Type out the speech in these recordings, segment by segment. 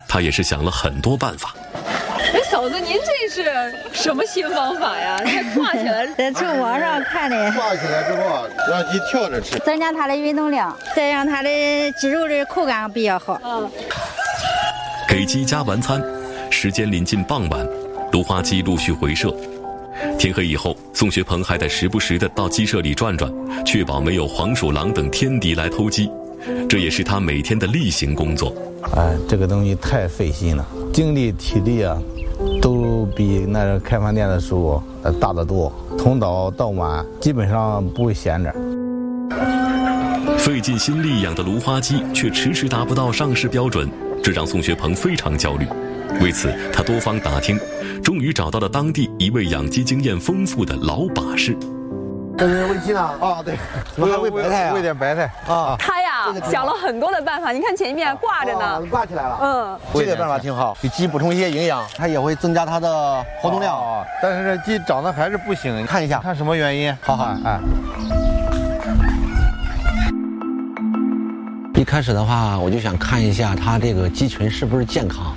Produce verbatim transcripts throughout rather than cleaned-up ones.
他也是想了很多办法。 哎，嫂子，您这是什么新方法呀？这挂起来， 这从网上看的。 挂起来之后，让鸡跳着吃， 增加它的运动量，再让它的鸡肉的口感比较好。 嗯。 给鸡加完餐，时间临近傍晚，芦花鸡陆续回舍。天黑以后，宋学鹏还得时不时的到鸡舍里转转，确保没有黄鼠狼等天敌来偷鸡。这也是他每天的例行工作。 哎，这个东西太费心了，精力体力啊，都比那个开饭店的时候呃大得多。从早到晚基本上不会闲着。 费尽心力养的芦花鸡却迟迟达不到上市标准，这让宋学鹏非常焦虑。为此，他多方打听，终于找到了当地一位养鸡经验丰富的老把式。 这是喂鸡呢？啊，对，我还喂白菜啊，喂点白菜啊。 他呀想了很多的办法，你看前面挂着呢， 挂起来了。 嗯， 这个办法挺好，给鸡补充一些营养，它也会增加它的活动量。 啊，但是这鸡长得还是不行， 看一下， 看什么原因？ 好好，哎。 一开始的话，我就想看一下它这个鸡群是不是健康。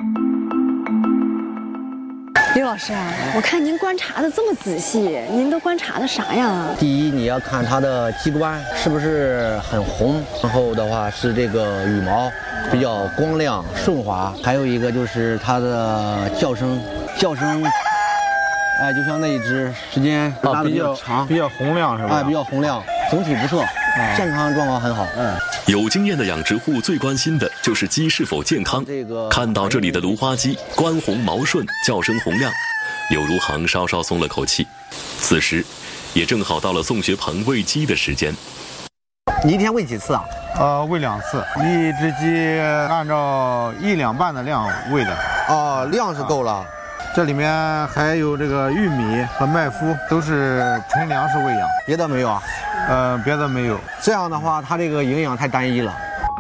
刘老师啊，我看您观察的这么仔细，您都观察的啥呀？ 第一，你要看它的鸡冠是不是很红，然后的话是这个羽毛比较光亮顺滑，还有一个就是它的叫声，叫声，哎，就像那一只时间拉的比较长， 比较洪亮是吧？ 哎，比较洪亮，总体不错，健康状况很好。嗯。 有经验的养殖户最关心的就是鸡是否健康。看到这里的芦花鸡冠红毛顺，叫声洪亮，柳如航稍稍松了口气。此时，也正好到了宋学鹏喂鸡的时间。 你一天喂几次啊？ 呃，喂两次，一只鸡按照一两半的量喂的。 哦，量是够了。啊， 这里面还有这个玉米和麦麸，都是纯粮食喂养， 别的没有啊？ 呃，别的没有。 这样的话，它这个营养太单一了。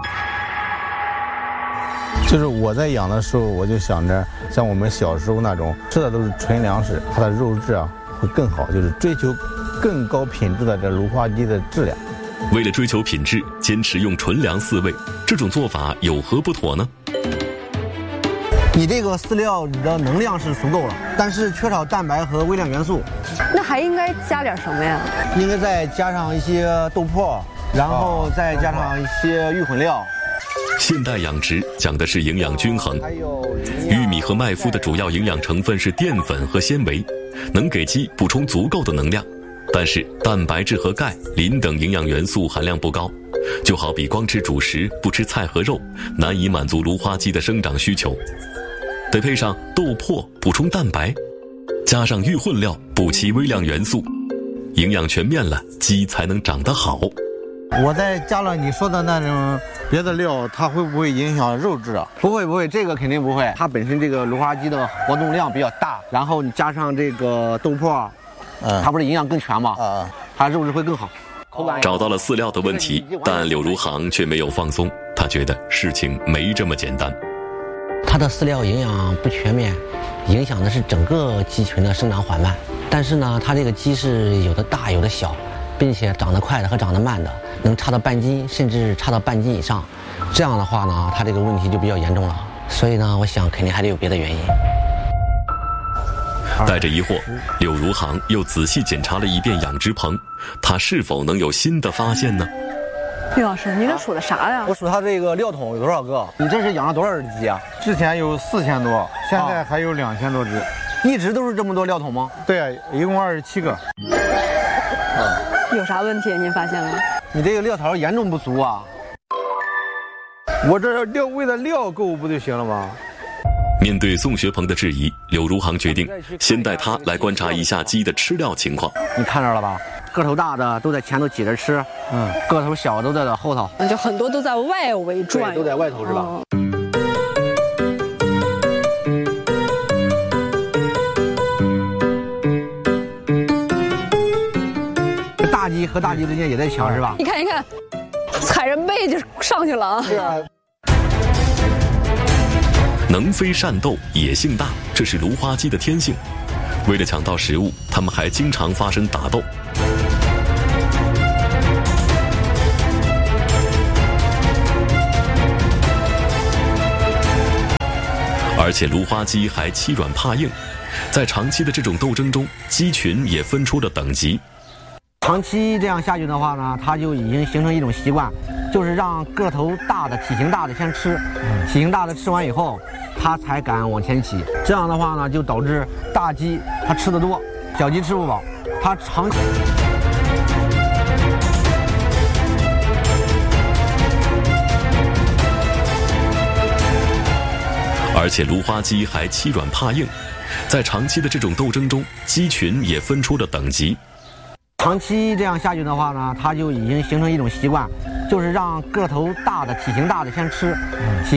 就是我在养的时候，我就想着，像我们小时候那种吃的都是纯粮食，它的肉质啊会更好，就是追求更高品质的这芦花鸡的质量。 为了追求品质，坚持用纯粮饲喂，这种做法有何不妥呢？ 你这个饲料的能量是足够了，但是缺少蛋白和微量元素。 那还应该加点什么呀？ 应该再加上一些豆粕，然后再加上一些育混料。 现代养殖讲的是营养均衡，玉米和麦麸的主要营养成分是淀粉和纤维，能给鸡补充足够的能量。但是蛋白质和钙、磷等营养元素含量不高，就好比光吃主食不吃菜和肉，难以满足芦花鸡的生长需求。得配上豆粕补充蛋白，加上育混料补齐微量元素，营养全面了，鸡才能长得好。 我再加了你说的那种别的料，它会不会影响肉质啊？ 不会不会，这个肯定不会。它本身这个芦花鸡的活动量比较大，然后你加上这个豆粕，嗯，它不是营养更全吗？啊，它肉质会更好。口感找到了饲料的问题，但柳如航却没有放松，他觉得事情没这么简单。 它的饲料营养不全面，影响的是整个鸡群的生长缓慢。但是呢，它这个鸡是有的大有的小，并且长得快的和长得慢的能差到半斤，甚至差到半斤以上。这样的话呢，它这个问题就比较严重了。所以呢，我想肯定还得有别的原因。 带着疑惑，柳如航又仔细检查了一遍养殖棚，他是否能有新的发现呢？ 刘老师，您这数的啥呀？ 我数它这个料桶有多少个？你这是养了多少只鸡啊？ 之前有四千多，现在还有两千多只。 一直都是这么多料桶吗？ 对啊，一共二十七个。 有啥问题？您发现了？ 你这个料槽严重不足啊！ 我这料喂的料够不就行了吗？ 面对宋学鹏的质疑，柳如航决定先带他来观察一下鸡的吃料情况。 你看着了吧？个头大的都在前头挤着吃，嗯，个头小的都在后头， 就很多都在外围转， 都在外头是吧？嗯大鸡和大鸡之间也在抢是吧？ 你看，你看，踩着背就上去了啊！ 是啊。 能飞善斗，野性大，这是芦花鸡的天性。为了抢到食物，它们还经常发生打斗。 而且芦花鸡还欺软怕硬，在长期的这种斗争中，鸡群也分出了等级。 长期这样下去的话呢，它就已经形成一种习惯，就是让个头大的、体型大的先吃，体型大的吃完以后，它才敢往前骑。这样的话呢，就导致大鸡它吃得多，小鸡吃不饱，它长期。 而且芦花鸡还欺软怕硬，在长期的这种斗争中，鸡群也分出了等级。 长期这样下去的话呢，它就已经形成一种习惯，就是让个头大的、体型大的先吃，体